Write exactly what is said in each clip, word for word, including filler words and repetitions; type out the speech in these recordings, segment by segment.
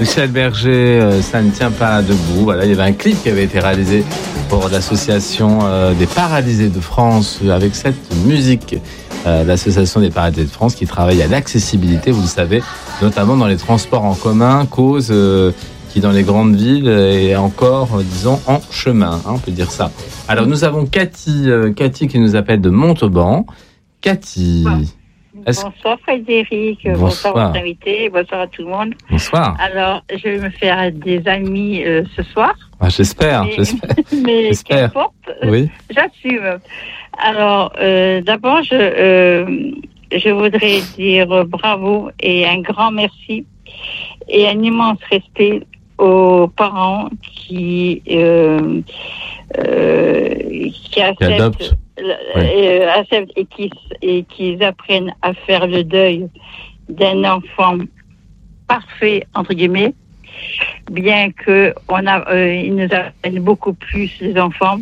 Michel Berger, euh, ça ne tient pas debout. Voilà, il y avait un clip qui avait été réalisé pour l'association euh, des paralysés de France euh, avec cette musique. Euh, l'association des paralysés de France qui travaille à l'accessibilité, vous le savez, notamment dans les transports en commun, cause euh, qui dans les grandes villes est encore, euh, disons, en chemin, hein, on peut dire ça. Alors nous avons Cathy, euh, Cathy qui nous appelle de Montauban. Cathy. Est-ce... Bonsoir Frédéric, bonsoir, bonsoir votre invité, bonsoir à tout le monde. Bonsoir. Alors, je vais me faire des amis euh, ce soir. Ah, j'espère, mais, j'espère. Mais j'espère. qu'importe, oui. j'assume. Alors, euh, d'abord, je, euh, je voudrais dire bravo et un grand merci et un immense respect aux parents qui, euh, euh, qui acceptent... Qui adoptent. Oui. Et, euh, et, qui, et qui apprennent à faire le deuil d'un enfant parfait, entre guillemets, bien que on a, euh, ils nous apprennent beaucoup plus, les enfants.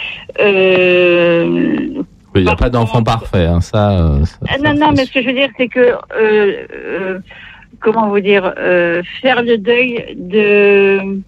Euh, oui, il n'y a pas d'enfant parfait, hein, ça, euh, ça, ça. Non, ça, non, mais ce que je veux dire, c'est que, euh, euh, comment vous dire, euh, faire le deuil de...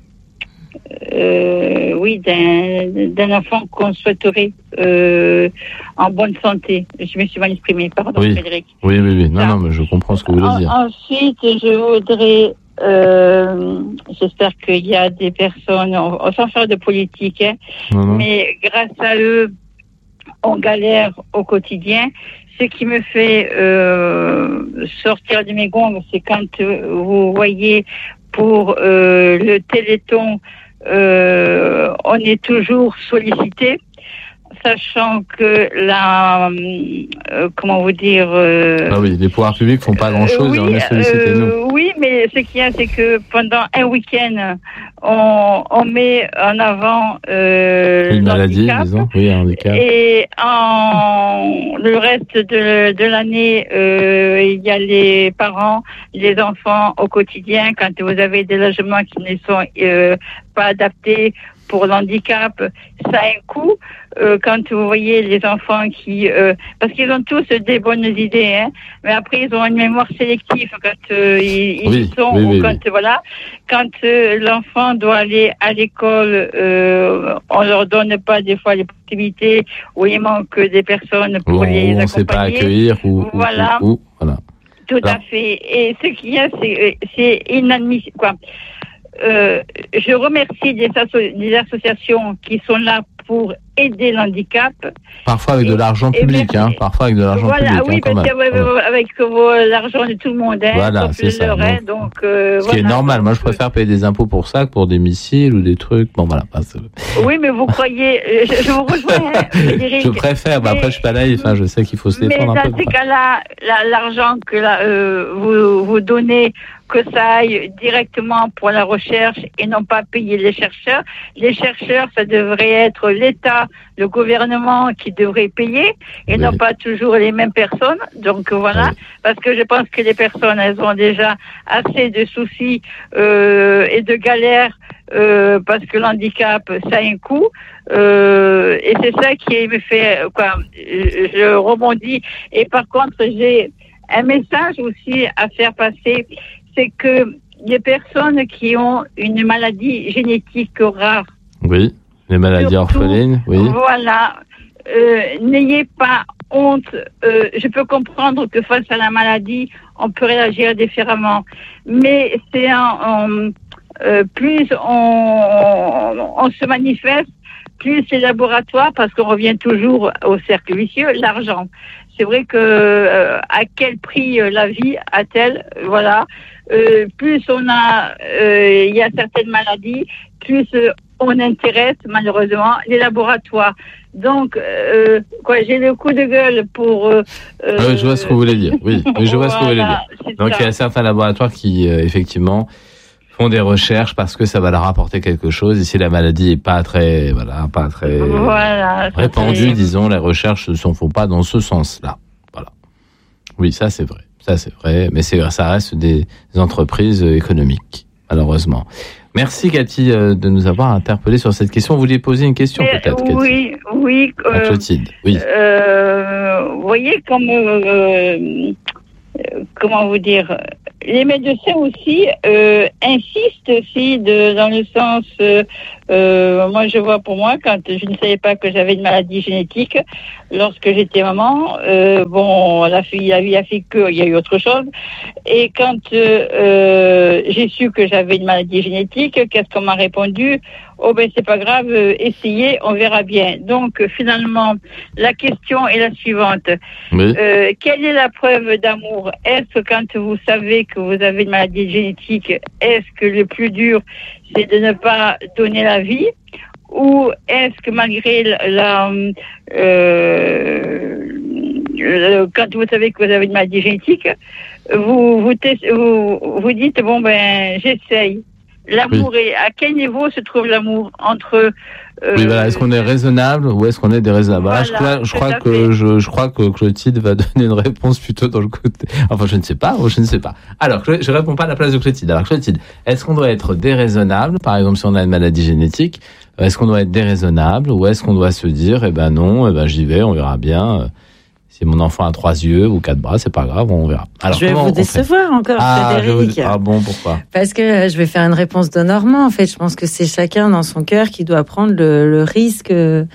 Euh, oui, d'un, d'un enfant qu'on souhaiterait euh, en bonne santé. Je me suis mal exprimée, pardon, oui. Frédéric. Oui, oui, oui. Non, Ça. non, mais je comprends ce que vous voulez dire. Ensuite, je voudrais, euh, j'espère qu'il y a des personnes, on, on s'en faire de politique, hein, non, non. mais grâce à eux, on galère au quotidien. Ce qui me fait euh, sortir de mes gonds, c'est quand euh, vous voyez pour euh, le Téléthon, Euh, on est toujours sollicité, sachant que la, euh, comment vous dire... Euh, ah oui, les pouvoirs publics font pas grand-chose euh, oui, et on est sollicité, euh, nous. Oui, mais ce qu'il y a, c'est que pendant un week-end, on, on met en avant euh, une maladie, disons, oui, un handicap. Et en le reste de, de l'année, euh, il y a les parents, les enfants au quotidien, quand vous avez des logements qui ne sont euh, pas adaptés pour l'handicap, ça a un coût. Euh, quand vous voyez les enfants qui... Euh, parce qu'ils ont tous des bonnes idées, hein, mais après, ils ont une mémoire sélective quand euh, ils, oui, ils sont... Oui, oui, ou quand, oui. Voilà, quand euh, l'enfant doit aller à l'école, euh, on leur donne pas des fois les possibilités, ou il manque des personnes pour ou les on accompagner. ne sait pas accueillir, ou... Voilà. Ou, ou, voilà. Tout Alors. à fait. Et ce qu'il y a, c'est, c'est inadmissible. Quoi. Euh, je remercie les, asso- les associations qui sont là pour aider l'handicap. Parfois avec et, de l'argent public, hein. Parfois avec de l'argent voilà, public. Oui, hein, parce qu'avec ouais. avec l'argent de tout le monde, hein, voilà, c'est ça. Leur, donc, hein, donc, euh, ce voilà, qui est normal. donc, Moi, je préfère payer des impôts pour ça que pour des missiles ou des trucs. Bon, voilà. Bah, oui, mais vous croyez, je, je vous rejoins, hein, Frédéric. Je préfère. Bah, après, je suis pas naïf. Hein, je sais qu'il faut se défendre mais un peu. Mais dans ces cas-là, la, l'argent que la, euh, vous vous donnez, que ça aille directement pour la recherche et non pas payer les chercheurs. Les chercheurs, ça devrait être l'État, le gouvernement qui devrait payer et oui. non pas toujours les mêmes personnes. Donc voilà, oui. parce que je pense que les personnes, elles ont déjà assez de soucis euh, et de galères euh, parce que l'handicap, ça a un coût. Euh, et c'est ça qui me fait, quoi, je rebondis. Et par contre, j'ai un message aussi à faire passer. C'est que les personnes qui ont une maladie génétique rare. Oui, les maladies surtout, orphelines, oui. Voilà. Euh, n'ayez pas honte. Euh, je peux comprendre que face à la maladie, on peut réagir différemment. Mais c'est un, un, euh, plus on, on, on se manifeste, plus les laboratoires, parce qu'on revient toujours au cercle vicieux, l'argent. C'est vrai que euh, à quel prix euh, la vie a-t-elle, voilà. Euh, plus on a, euh, il y a certaines maladies, plus euh, on intéresse malheureusement les laboratoires. Donc, euh, quoi, j'ai le coup de gueule pour. Euh, ah oui, je vois ce que vous voulez dire. Oui, oui je vois voilà, ce que vous voulez dire. Donc, ça. Il y a certains laboratoires qui, euh, effectivement, font des recherches parce que ça va leur apporter quelque chose. Et si la maladie est pas très, voilà, pas très voilà, répandue, disons, les recherches ne se font pas dans ce sens-là. Voilà. Oui, ça c'est vrai. Ça, c'est vrai, mais c'est, ça reste des entreprises économiques, malheureusement. Merci, Cathy, de nous avoir interpellés sur cette question. Vous vouliez poser une question, mais, peut-être, Cathy? Oui, oui. Euh, Clotilde, oui. Euh, vous voyez, comme euh, comment vous dire, les médecins aussi euh, insistent aussi de, dans le sens, euh, euh, moi je vois pour moi, quand je ne savais pas que j'avais une maladie génétique, lorsque j'étais maman, euh, bon, la, fille, la vie a fait qu'il y a eu autre chose, et quand euh, euh, j'ai su que j'avais une maladie génétique, qu'est-ce qu'on m'a répondu ? Oh ben c'est pas grave, euh, essayez, on verra bien. Donc euh, finalement, la question est la suivante. Oui. Euh, quelle est la preuve d'amour ? Est-ce que quand vous savez que vous avez une maladie génétique, est-ce que le plus dur, c'est de ne pas donner la vie ? Ou est-ce que malgré la... la euh, euh, quand vous savez que vous avez une maladie génétique, vous vous, test, vous, vous dites, bon ben j'essaye. L'amour, oui. Est, à quel niveau se trouve l'amour entre... Euh, oui, voilà, est-ce qu'on est raisonnable ou est-ce qu'on est déraisonnable ? Voilà, je crois, je crois que je, je crois que Clotilde va donner une réponse plutôt dans le côté... Enfin, je ne sais pas, je ne sais pas. Alors, je ne réponds pas à la place de Clotilde. Alors, Clotilde, est-ce qu'on doit être déraisonnable ? Par exemple, si on a une maladie génétique, est-ce qu'on doit être déraisonnable ou est-ce qu'on doit se dire, eh ben non, eh ben j'y vais, on verra bien... Si mon enfant a trois yeux ou quatre bras, c'est pas grave, on verra. Alors, je vais vous décevoir encore, ah, Frédéric. Vous... Ah bon, pourquoi ? Parce que je vais faire une réponse de Normand. En fait, je pense que c'est chacun dans son cœur qui doit prendre le, le risque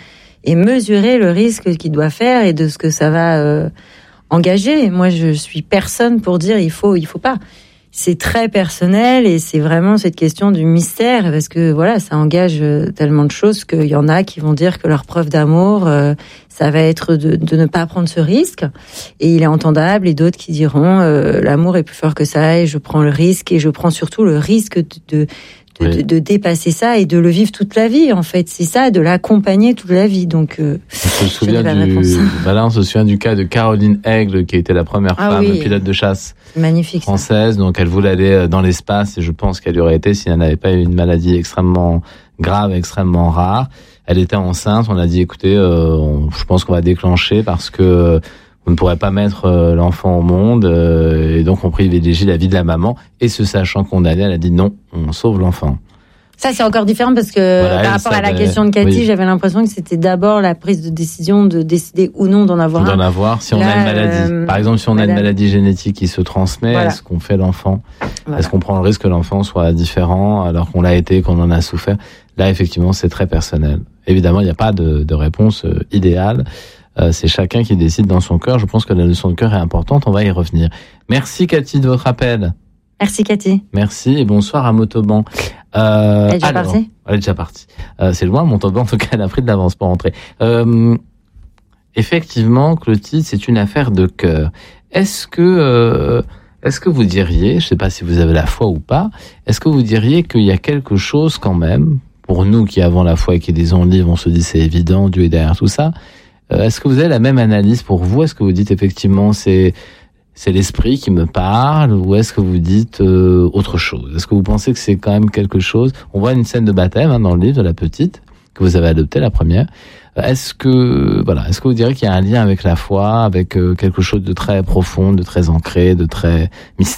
et mesurer le risque qu'il doit faire et de ce que ça va euh, engager. Moi, je suis personne pour dire il faut, il faut pas. C'est très personnel et c'est vraiment cette question du mystère parce que voilà, ça engage tellement de choses qu'il y en a qui vont dire que leur preuve d'amour, euh, ça va être de, de ne pas prendre ce risque et il est entendable et d'autres qui diront euh, l'amour est plus fort que ça et je prends le risque et je prends surtout le risque de, de De, oui. de, de dépasser ça et de le vivre toute la vie en fait, c'est ça, de l'accompagner toute la vie. Donc euh, on se souvient du voilà, on se souvient du cas de Caroline Aigle qui était la première ah, femme oui. pilote de chasse magnifique française, ça. Donc elle voulait aller dans l'espace et je pense qu'elle y aurait été si elle n'avait pas eu une maladie extrêmement grave, extrêmement rare. Elle était enceinte, on a dit écoutez, euh, on, je pense qu'on va déclencher parce que on ne pourrait pas mettre euh, l'enfant au monde euh, et donc on privilégie la vie de la maman et se sachant condamnée, elle a dit non, on sauve l'enfant. Ça c'est encore différent parce que voilà, par rapport savait, à la question de Cathy, oui. J'avais l'impression que c'était d'abord la prise de décision de décider ou non d'en avoir d'en un. D'en avoir si on Là, a une maladie. Euh, Par exemple, si on madame. a une maladie génétique qui se transmet, voilà. Est-ce qu'on fait l'enfant ? Voilà. Est-ce qu'on prend le risque que l'enfant soit différent alors qu'on l'a été, qu'on en a souffert ? Là, effectivement, c'est très personnel. Évidemment, il n'y a pas de, de réponse euh, idéale. Euh, c'est chacun qui décide dans son cœur. Je pense que la leçon de cœur est importante. On va y revenir. Merci Cathy de votre appel. Merci Cathy. Merci et bonsoir à Motoban. Euh, elle est déjà alors, partie Elle est déjà partie. Euh, c'est loin, Motoban. En tout cas, elle a pris de l'avance pour rentrer. Euh, effectivement, Clotilde, c'est une affaire de cœur. Est-ce que, euh, est-ce que vous diriez, je ne sais pas si vous avez la foi ou pas, est-ce que vous diriez qu'il y a quelque chose quand même, pour nous qui avons la foi et qui lisons le livre, on se dit c'est évident, Dieu est derrière tout ça. Est-ce que vous avez la même analyse pour vous ? Est-ce que vous dites effectivement c'est c'est l'esprit qui me parle ou est-ce que vous dites euh, autre chose ? Est-ce que vous pensez que c'est quand même quelque chose ? On voit une scène de baptême hein, dans le livre de la petite que vous avez adoptée, la première. Est-ce que voilà, est-ce que vous direz qu'il y a un lien avec la foi, avec euh, quelque chose de très profond, de très ancré, de très mystérieux ?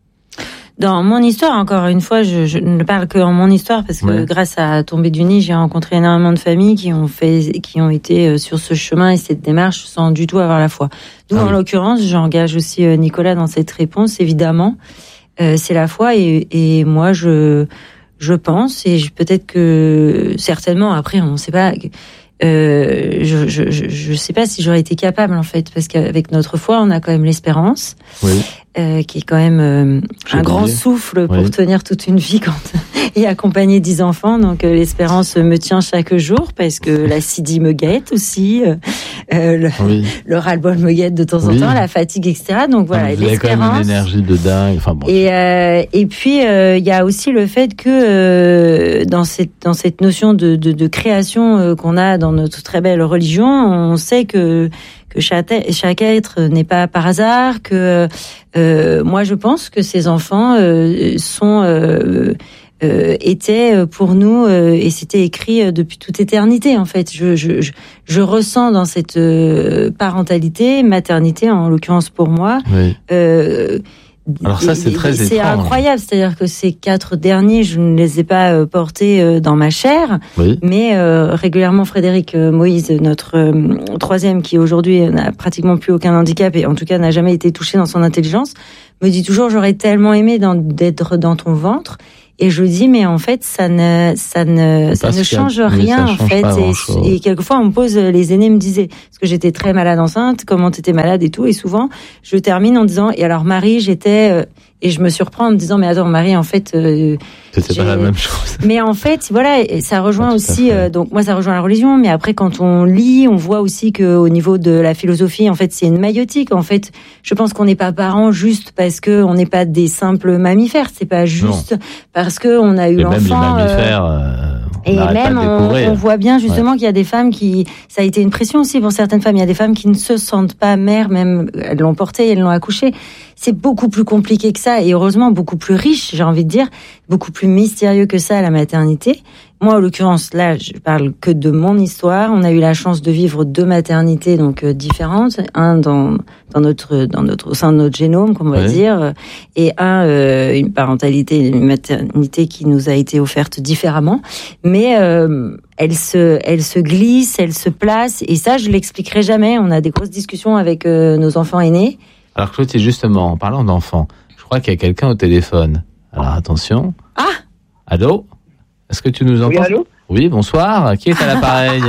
Dans mon histoire, encore une fois, je, je ne parle que en mon histoire parce que ouais. Grâce à Tombée du Nid, j'ai rencontré énormément de familles qui ont fait, qui ont été sur ce chemin et cette démarche sans du tout avoir la foi. D'où, ah en oui. l'occurrence, j'engage aussi Nicolas dans cette réponse, évidemment. Euh, c'est la foi et, et moi, je, je pense et je, peut-être que certainement après, on ne sait pas. Euh, je, je, je, je sais pas si j'aurais été capable en fait, parce qu'avec notre foi, on a quand même l'espérance, oui. euh, qui est quand même euh, un grand souffle pour oui. tenir toute une vie quand et accompagner dix enfants. Donc euh, l'espérance me tient chaque jour parce que la l'accidie me guette aussi, euh, le, oui. le ras-le-bol me guette de temps en oui. temps, la fatigue, et cetera. Donc voilà, vous avez quand même une énergie de dingue. Enfin bon. Et euh, et puis il euh, y a aussi le fait que euh, dans cette dans cette notion de de, de création euh, qu'on a dans notre très belle religion, on sait que que chaque, chaque être n'est pas par hasard, que euh, moi je pense que ces enfants euh, sont euh, euh, étaient pour nous euh, et c'était écrit depuis toute éternité en fait. Je je je, je ressens dans cette euh, parentalité, maternité en l'occurrence pour moi, oui. euh, Alors ça, c'est très c'est étrange. incroyable. C'est-à-dire que ces quatre derniers, je ne les ai pas euh, portés euh, dans ma chair, oui. mais euh, régulièrement, Frédéric euh, Moïse, notre euh, troisième, qui aujourd'hui n'a pratiquement plus aucun handicap et en tout cas n'a jamais été touché dans son intelligence, me dit toujours, j'aurais tellement aimé dans, d'être dans ton ventre. Et je dis, mais en fait, ça ne, ça ne, ça ne change rien, en fait. Et, et quelquefois, on me pose, les aînés me disaient, parce que j'étais très malade enceinte, comment t'étais malade et tout. Et souvent, je termine en disant, et alors, Marie, j'étais, euh, et je me surprends en me disant, mais attends, Marie, en fait, euh, c'était pas la même chose. Mais en fait, voilà, ça rejoint aussi, euh, donc moi, ça rejoint la religion, mais après, quand on lit, on voit aussi que au niveau de la philosophie, en fait, c'est une maïotique. En fait, je pense qu'on n'est pas parents juste parce que on n'est pas des simples mammifères. C'est pas juste non. parce que on a eu et l'enfant. Même les mammifères. Euh, et même, on, on voit bien justement ouais. qu'il y a des femmes qui, ça a été une pression aussi pour certaines femmes. Il y a des femmes qui ne se sentent pas mères, même elles l'ont porté, elles l'ont accouché. C'est beaucoup plus compliqué que ça et heureusement beaucoup plus riche, j'ai envie de dire, beaucoup plus mystérieux que ça, la maternité. Moi, en l'occurrence, là, je parle que de mon histoire. On a eu la chance de vivre deux maternités donc euh, différentes, un dans dans notre dans notre au sein de notre génome, comme on va ouais. dire, et un euh, une parentalité, une maternité qui nous a été offerte différemment. Mais euh, elle se elle se glisse, elle se place, et ça, je l'expliquerai jamais. On a des grosses discussions avec euh, nos enfants aînés. Alors Clotilde, justement, en parlant d'enfants, je crois qu'il y a quelqu'un au téléphone. Alors attention. Ah. Allô? Est-ce que tu nous entends? Oui, allô? Oui, bonsoir. Qui est à l'appareil?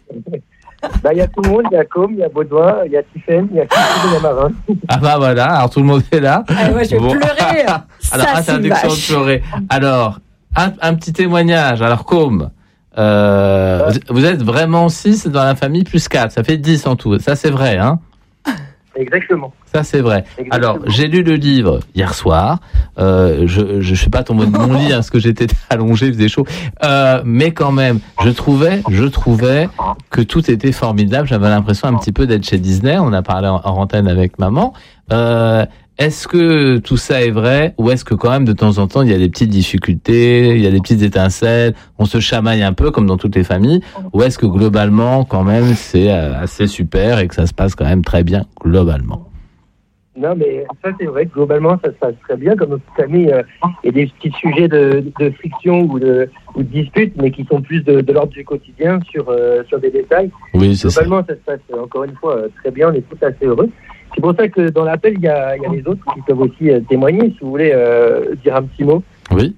Bah, il y a tout le monde, il y a Com, il y a Baudouin, il y a Tiffaine, il y a Christine, il y a Marin. Ah bah voilà, alors tout le monde est là. Ah, moi, je vais bon. pleurer. Alors, ça, interdiction de pleurer. Alors, un, un petit témoignage. Alors, Com, euh, ouais. vous êtes vraiment six dans la famille, plus quatre. Ça fait dix en tout. Ça, c'est vrai, hein? Exactement. Ça, c'est vrai. Exactement. Alors, j'ai lu le livre hier soir. Euh, je je suis pas tombé de mon lit, hein, parce que j'étais allongé, il faisait chaud. Euh, mais quand même, je trouvais, je trouvais que tout était formidable. J'avais l'impression un petit peu d'être chez Disney. On a parlé en, en antenne avec maman. Euh, est-ce que tout ça est vrai, ou est-ce que quand même de temps en temps il y a des petites difficultés, il y a des petites étincelles, on se chamaille un peu comme dans toutes les familles, ou est-ce que globalement quand même c'est assez super et que ça se passe quand même très bien globalement? Non, mais ça c'est vrai que globalement ça se passe très bien. Comme notre famille, euh, il y a des petits sujets de, de friction ou de, ou de disputes, mais qui sont plus de, de l'ordre du quotidien sur, euh, sur des détails. Oui, c'est globalement, ça. ça ça se passe encore une fois très bien, on est tous assez heureux. C'est pour ça que dans l'appel, il y a, il y a les autres qui peuvent aussi euh, témoigner, si vous voulez euh, dire un petit mot. Oui.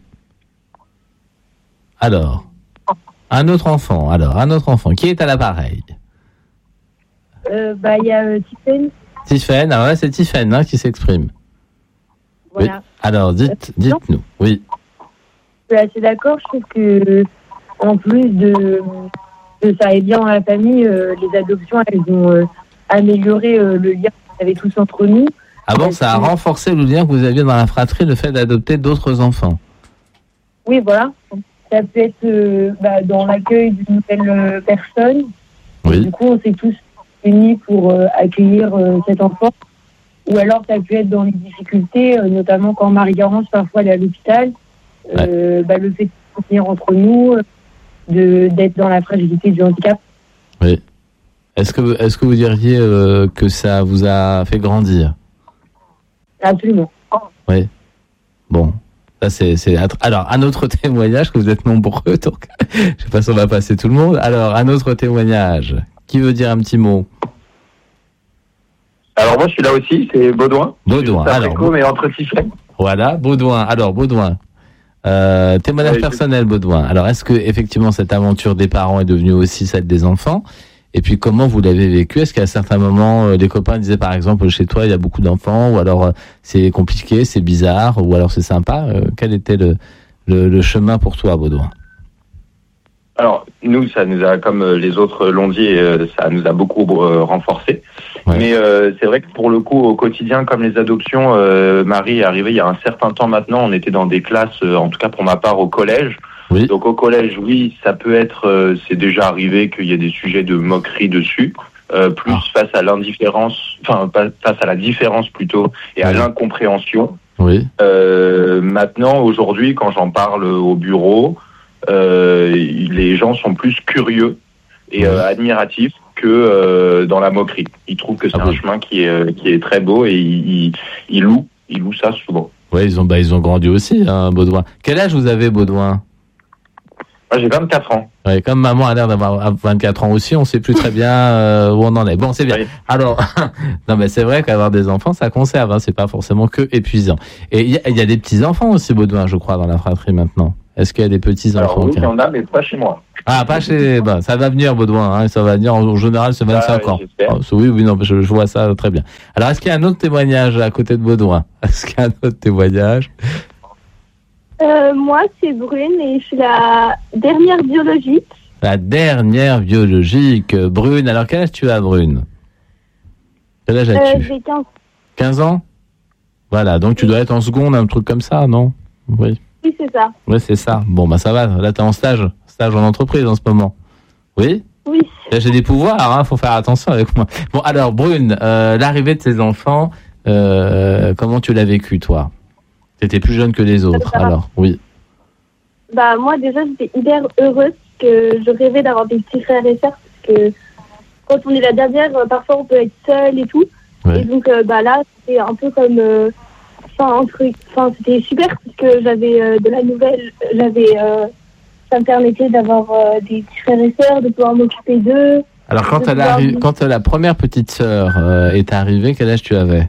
Alors, un autre enfant, alors, un autre enfant, qui est à l'appareil? euh, Bah, il y a euh, Tiffaine. Tiffaine, alors là, c'est Tiffaine hein, qui s'exprime. Voilà. Oui. Alors, dites, dites-nous, oui. Je suis assez d'accord, je trouve que, en plus de, de ça aille bien dans la famille, euh, les adoptions, elles ont euh, amélioré euh, le lien qu'on avait tous entre nous. Ah bon, ça a renforcé le lien que vous aviez dans la fratrie, le fait d'adopter d'autres enfants? Oui, voilà. Ça peut être euh, bah, dans l'accueil d'une nouvelle euh, personne. Oui. Du coup, on s'est tous unis pour euh, accueillir euh, cet enfant. Ou alors, ça peut être dans les difficultés, euh, notamment quand Marie-Garance, parfois, elle est à l'hôpital. Euh, ouais. bah, le fait de se tenir entre nous, de, d'être dans la fragilité du handicap. Oui. Est-ce que, est-ce que vous diriez euh, que ça vous a fait grandir? Absolument. Oui. Bon. Ça, c'est, c'est... Alors, un autre témoignage, que vous êtes nombreux, donc je sais pas si on va passer tout le monde. Alors, un autre témoignage. Qui veut dire un petit mot? Alors, moi, je suis là aussi, c'est Baudouin. Baudouin, alors. Baud... mais entre Tiffaine. Voilà, Baudouin. Alors, Baudouin. Euh, témoignage oui, personnel, Baudouin. Alors, est-ce que, effectivement, cette aventure des parents est devenue aussi celle des enfants? Et puis, comment vous l'avez vécu? Est-ce qu'à certains moments, euh, les copains disaient, par exemple, chez toi, il y a beaucoup d'enfants, ou alors euh, c'est compliqué, c'est bizarre, ou alors c'est sympa? euh, Quel était le, le, le chemin pour toi, Baudouin? Alors, nous, ça nous a, comme les autres l'ont dit, euh, ça nous a beaucoup euh, renforcé. Ouais. Mais euh, c'est vrai que pour le coup, au quotidien, comme les adoptions, euh, Marie est arrivée il y a un certain temps maintenant. On était dans des classes, euh, en tout cas pour ma part, au collège. Oui. Donc au collège, oui, ça peut être, euh, c'est déjà arrivé qu'il y ait des sujets de moquerie dessus, euh, plus ah. face à l'indifférence, enfin face à la différence plutôt, et à oui. l'incompréhension. Oui. Euh, maintenant, aujourd'hui, quand j'en parle au bureau, euh, les gens sont plus curieux et euh, admiratifs que euh, dans la moquerie. Ils trouvent que c'est ah un oui. chemin qui est qui est très beau et ils, ils, ils louent ils louent ça souvent. Ouais, ils ont, bah, ils ont grandi aussi, hein, Baudouin. Quel âge vous avez, Baudouin? Moi, j'ai vingt-quatre ans. Ouais, comme maman a l'air d'avoir vingt-quatre ans aussi, on sait plus très bien euh, où on en est. Bon, c'est bien. Oui. Alors, non, mais c'est vrai qu'avoir des enfants, ça conserve, hein, c'est pas forcément que épuisant. Et il y, y a des petits-enfants aussi, Baudouin, je crois, dans la fratrie maintenant. Est-ce qu'il y a des petits-enfants? Alors, oui, il y en a, mais pas chez moi. Ah, pas chez... Bah, ça va venir, Baudouin, hein, ça va venir, en général, c'est vingt-cinq ans. Ah, oui, oui, non, je, je vois ça très bien. Alors, est-ce qu'il y a un autre témoignage à côté de Baudouin? Est-ce qu'il y a un autre témoignage? Euh, moi, c'est Brune et je suis la dernière biologique. La dernière biologique. Brune, alors quel âge tu as, Brune? Quel âge as-tu? euh, J'ai quinze. quinze ans? Voilà, donc tu dois être en seconde, un truc comme ça, non? Oui. Oui, c'est ça. Oui, c'est ça. Bon, bah ça va, là, tu es en stage, stage en entreprise en ce moment. Oui? Oui. Là, j'ai des pouvoirs, hein, faut faire attention avec moi. Bon, alors, Brune, euh, l'arrivée de tes enfants, euh, comment tu l'as vécu, toi? T'étais plus jeune que les autres, alors, oui. Bah, moi, déjà, j'étais hyper heureuse que je rêvais d'avoir des petits frères et sœurs, parce que quand on est la dernière, parfois on peut être seul et tout. Ouais. Et donc, euh, bah là, c'était un peu comme, enfin, euh, un truc, enfin, c'était super, parce que j'avais euh, de la nouvelle, j'avais, euh, ça me permettait d'avoir euh, des petits frères et sœurs, de pouvoir m'occuper d'eux. Alors, quand, elle pouvoir... arri- quand la première petite sœur euh, est arrivée, quel âge tu avais?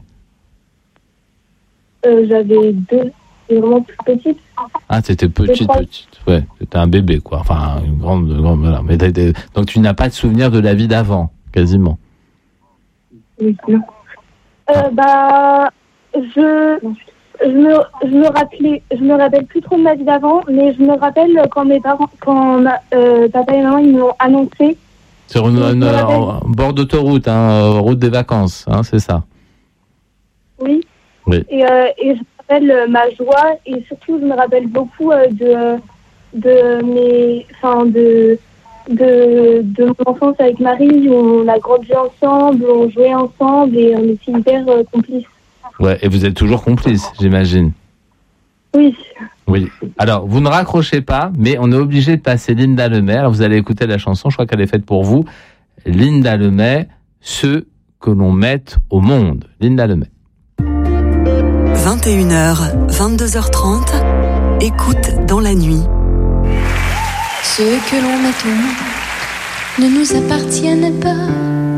Euh, j'avais deux, j'étais vraiment toute petite. Ah, t'étais petite, petite. Ouais, t'étais un bébé, quoi. Enfin, une grande, grande, voilà. Mais t'étais... Donc, tu n'as pas de souvenir de la vie d'avant, quasiment. Oui, non. Euh, bah, je, je me, je me rappelais, je me rappelle plus trop de ma vie d'avant, mais je me rappelle quand mes parents, quand ma, euh, papa et maman, ils m'ont annoncé. Sur une, une, un bord d'autoroute, hein, route des vacances, hein, c'est ça? Oui. Oui. Et, euh, et je me rappelle euh, ma joie et surtout je me rappelle beaucoup euh, de de mes enfin de de de mon enfance avec Marie où on a grandi ensemble, on jouait ensemble et on était hyper euh, complices. Ouais, et vous êtes toujours complices, j'imagine. Oui. Oui. Alors, vous ne raccrochez pas, mais on est obligé de passer Linda Lemay. Alors, vous allez écouter la chanson, je crois qu'elle est faite pour vous. Linda Lemay, ceux que l'on mette au monde. Linda Lemay. vingt et une heures, vingt-deux heures trente, écoute dans la nuit. Ceux que l'on met au monde ne nous appartiennent pas.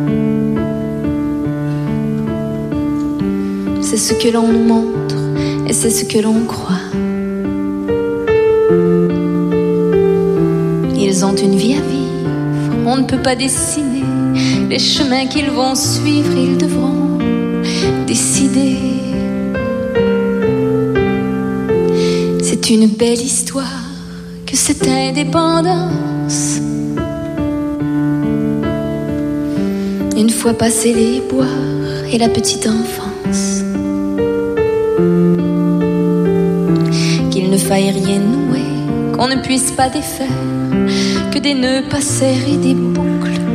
C'est ce que l'on nous montre et c'est ce que l'on croit. Ils ont une vie à vivre, on ne peut pas dessiner les chemins qu'ils vont suivre, ils devront décider. C'est une belle histoire que cette indépendance. Une fois passé les bois et la petite enfance, qu'il ne faille rien nouer, qu'on ne puisse pas défaire, que des nœuds pas serrés, des boucles